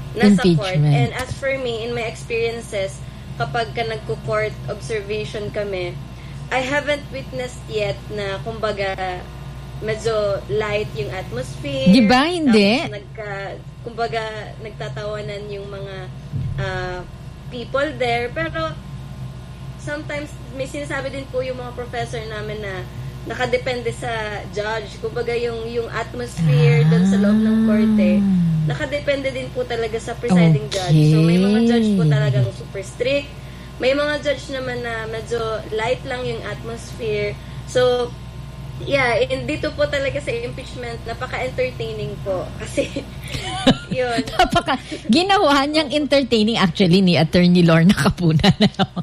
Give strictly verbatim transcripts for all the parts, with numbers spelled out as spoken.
nasa court. And as for me, in my experiences, kapag ka nagko-court observation kami, I haven't witnessed yet na kumbaga medyo light yung atmosphere. Di ba? Hindi. Tapos nagka, kumbaga nagtatawanan yung mga uh, people there. Pero sometimes may sinasabi din po yung mga professor namin na nakadepende sa judge. Kumbaga yung, yung atmosphere ah. doon sa loob ng korte, nakadepende din po talaga sa presiding okay. judge. So may mga judge po talagang super strict. May mga judge naman na medyo light lang yung atmosphere. So, yeah, and dito po talaga sa impeachment, napaka-entertaining po. Kasi, yun. Napaka, ginawa niyang entertaining actually ni Attorney Lorna Capunan.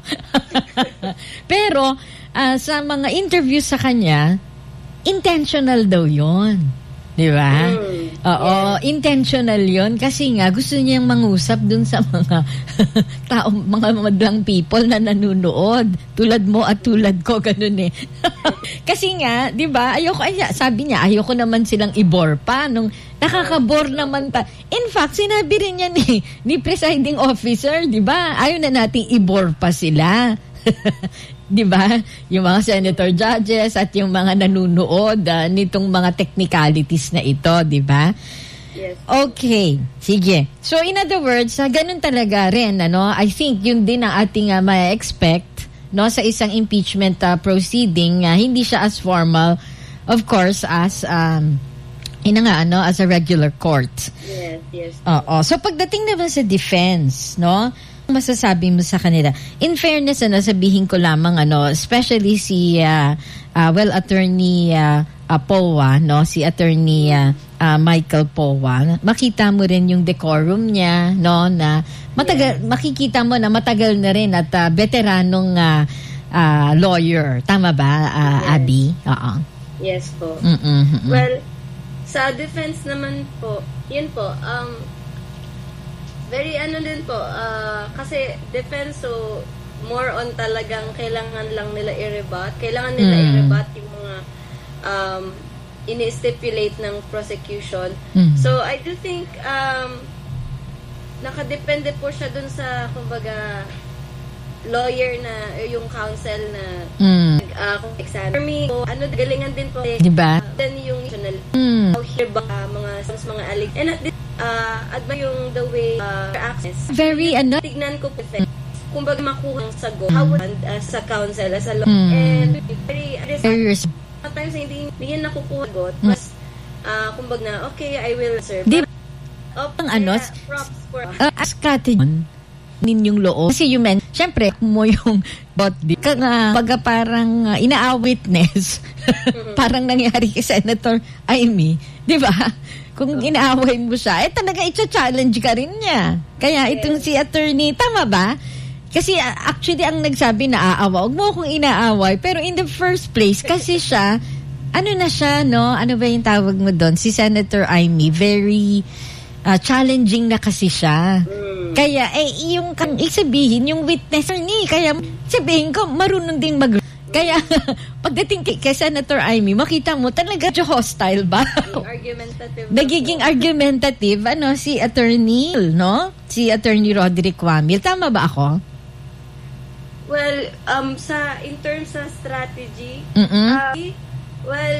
Pero, uh, sa mga interviews sa kanya, intentional daw yun. Di ba? Mm, Oo, yeah. Intentional yon kasi nga gusto niyang mangusap dun sa mga tao, mga madlang people na nanunood. Tulad mo at tulad ko, ganun eh. Kasi nga, di ba, ayoko, ay, sabi niya, ayoko naman silang i-bore pa. Nung nakaka-bore naman ta. In fact, sinabi rin niya ni, ni presiding officer, di ba, ayaw na nating i-bore pa sila. Di ba? Yung mga senator judges at yung mga nanunood uh, nitong mga technicalities na ito, di ba? Yes. Okay. Sige. So, in other words, uh, ganun talaga rin, ano? I think yun din ang ating uh, ma-expect, no, sa isang impeachment uh, proceeding. Uh, hindi siya as formal, of course, as um, ina nga, ano, as a regular court. Yes, yes. Oo. So, pagdating naman sa defense, no, masasabi mo sa kanila? In fairness, ano, sabihin ko lamang, ano, especially si, uh, uh, well, Attorney uh, uh, Powa, no, si Attorney uh, uh, Michael Powa, makita mo rin yung decorum niya, no, na matagal, yeah. makikita mo na matagal na rin at uh, veteranong uh, uh, lawyer. Tama ba, uh, yes. Abby? Oo. Yes po. Mm-mm-mm. Well, sa defense naman po, yun po, um, very ano din po, uh, kasi defense, so more on talagang kailangan lang nila i-rebut. Kailangan nila mm. i-rebut yung mga um, ini-stipulate ng prosecution. Mm. So, I do think um, nakadepende po siya dun sa, kumbaga, lawyer na, yung counsel na mm. uh, kung exam. For me, so, ano, galingan din po. Diba? Uh, then yung mm. how hear ba, uh, mga, mga alig. And at this, uh, admire yung the way uh, access. Very, ano? Tignan ko po, kung baga makuha ng sagot, how would, uh, sa counsel, as a lawyer. Mm. And very, very, sometimes hindi, hindi yan nakukuha sagot. Mas, uh, kung baga na, okay, I will serve. Di, oh, ang ano, yeah, props for, uh, as katin, ninyong loob. Kasi you meant, syempre, mo yung body. Kaya baga parang uh, ina-witness. Mm-hmm. Parang nangyari kay Senator Amy. Di ba? Kung inaaway mo siya, eh talaga i-challenge ka rin niya. Kaya itong si attorney, tama ba? Kasi uh, actually ang nagsabi na aawa, huwag mo akong inaaway. Pero in the first place, kasi siya, ano na siya, no? Ano ba yung tawag mo doon? Si Senator Amy, very uh, challenging na kasi siya. Mm. Kaya, eh, yung kang isabihin, yung witness ni, kaya sabihin ko, marunong ding mag- Kaya, pagdating kay, kay Senator Amy, makita mo, talaga hostile ba? Argumentative. Nagiging argumentative, ano, si Attorney, no? Si Attorney Roderick Wamil. Tama ba ako? Well, um, sa, in terms of strategy, uh, well,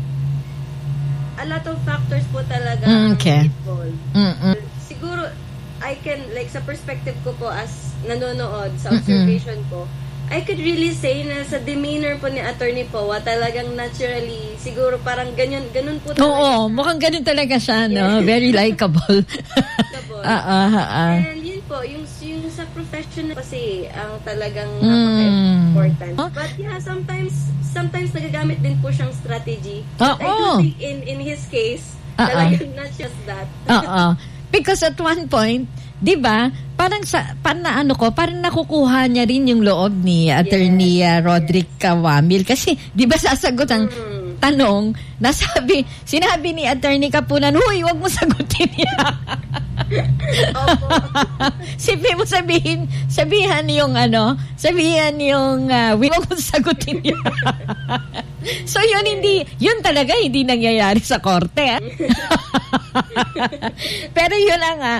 a lot of factors po talaga okay. involved. Mm-mm. Siguro, I can, like, sa perspective ko po as nanonood, sa observation Mm-mm. ko, I could really say na sa demeanor po ni Attorney Powa, talagang naturally, siguro parang ganyan, ganun po talaga. Oo, mukhang ganun talaga siya, no? Very likable. Likable. Ah, ah, ah. And yun po, yung, yung sa profession kasi, ang talagang mm. napaka-important. Huh? But yeah, sometimes, sometimes nagagamit din po siyang strategy. Oh, I do think in, in his case, uh-uh. talagang not just that. Oo. Because at one point, di ba, parang sa, parang na ano ko, parang nakukuha niya rin yung loob ni Attorney yes, uh, Roderick yes. Wamil. Kasi, di ba sasagot ang mm. tanong, nasabi, sinabi ni Attorney Capunan, huy, wag mo sagutin yan. Opo. Sabi mo sabihin, sabihan yung ano, sabihan yung, uh, wag mo sagutin yan. So, yun hindi, yun talaga hindi nangyayari sa korte. Ah. Pero yun lang nga,